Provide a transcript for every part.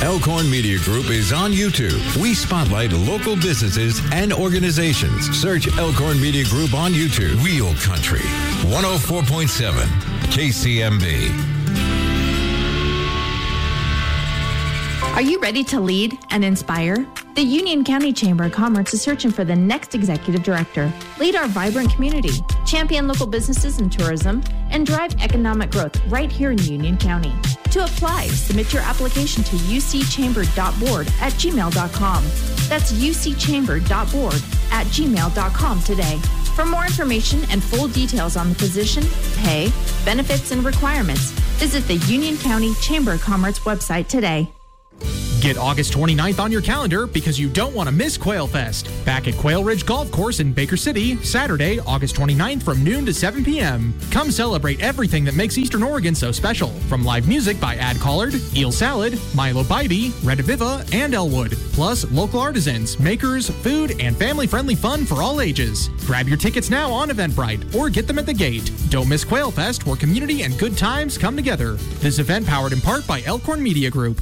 Elkhorn Media Group is on YouTube. We spotlight local businesses and organizations. Search Elkhorn Media Group on YouTube. Real Country, 104.7 KCMB. Are you ready to lead and inspire? The Union County Chamber of Commerce is searching for the next executive director. Lead our vibrant community, champion local businesses and tourism, and drive economic growth right here in Union County. To apply, submit your application to ucchamber.board@gmail.com. That's ucchamber.board@gmail.com today. For more information and full details on the position, pay, benefits, and requirements, visit the Union County Chamber of Commerce website today. Get August 29th on your calendar because you don't want to miss Quail Fest. Back at Quail Ridge Golf Course in Baker City, Saturday, August 29th from noon to 7 p.m. Come celebrate everything that makes Eastern Oregon so special. From live music by Ad Collard, Eel Salad, Milo Bybee, Red Aviva, and Elwood. Plus, local artisans, makers, food, and family-friendly fun for all ages. Grab your tickets now on Eventbrite or get them at the gate. Don't miss Quail Fest, where community and good times come together. This event powered in part by Elkhorn Media Group.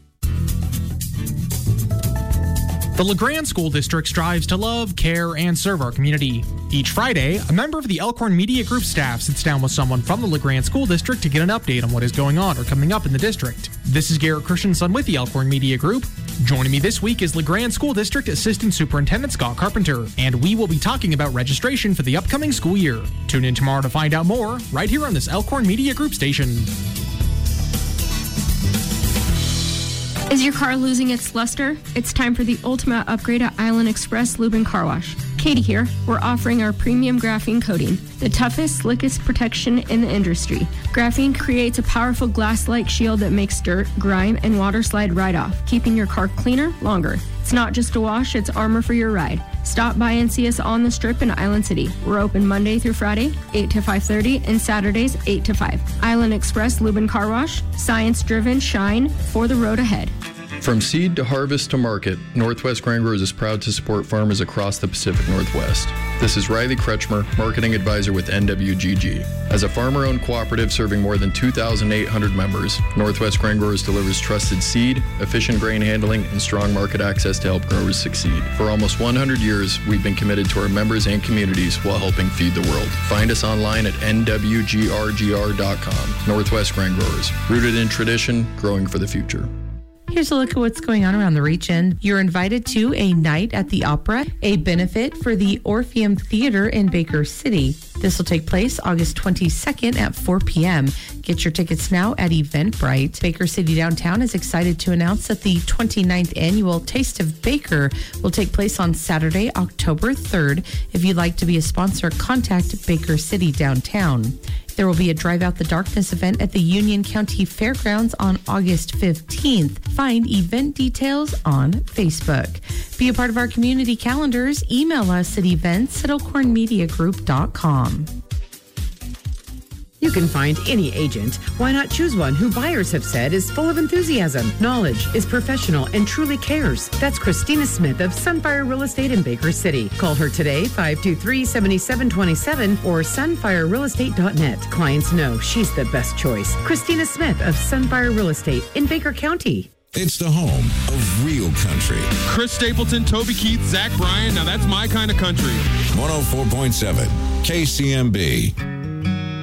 The LeGrand School District strives to love, care, and serve our community. Each Friday, a member of the Elkhorn Media Group staff sits down with someone from the LeGrand School District to get an update on what is going on or coming up in the district. This is Garrett Christensen with the Elkhorn Media Group. Joining me this week is LeGrand School District Assistant Superintendent Scott Carpenter, and we will be talking about registration for the upcoming school year. Tune in tomorrow to find out more, right here on this Elkhorn Media Group station. Is your car losing its luster? It's time for the ultimate upgrade at Island Express Lube and Car Wash. Katie here. We're offering our premium graphene coating, the toughest, slickest protection in the industry. Graphene creates a powerful glass-like shield that makes dirt, grime, and water slide right off, keeping your car cleaner longer. It's not just a wash, it's armor for your ride. Stop by and see us on the Strip in Island City. We're open Monday through Friday, 8 to 5:30, and Saturdays, 8 to 5. Island Express Lube and Car Wash, science-driven shine for the road ahead. From seed to harvest to market, Northwest Grain Growers is proud to support farmers across the Pacific Northwest. This is Riley Kretschmer, Marketing Advisor with NWGG. As a farmer-owned cooperative serving more than 2,800 members, Northwest Grain Growers delivers trusted seed, efficient grain handling, and strong market access to help growers succeed. For almost 100 years, we've been committed to our members and communities while helping feed the world. Find us online at nwgrgr.com. Northwest Grain Growers, rooted in tradition, growing for the future. Here's a look at what's going on around the region. You're invited to a night at the Opera, a benefit for the Orpheum Theater in Baker City. This will take place August 22nd at 4 p.m. Get your tickets now at Eventbrite. Baker City Downtown is excited to announce that the 29th annual Taste of Baker will take place on Saturday, October 3rd. If you'd like to be a sponsor, contact Baker City Downtown. There will be a Drive Out the Darkness event at the Union County Fairgrounds on August 15th. Find event details on Facebook. Be a part of our community calendars. Email us at events@elkhornmediagroup.com. You can find any agent. Why not choose one who buyers have said is full of enthusiasm, knowledge, is professional, and truly cares? That's Christina Smith of Sunfire Real Estate in Baker City. Call her today, 523-7727 or sunfirerealestate.net. Clients know she's the best choice. Christina Smith of Sunfire Real Estate in Baker County. It's the home of real country. Chris Stapleton, Toby Keith, Zach Bryan. Now that's my kind of country. 104.7 KCMB.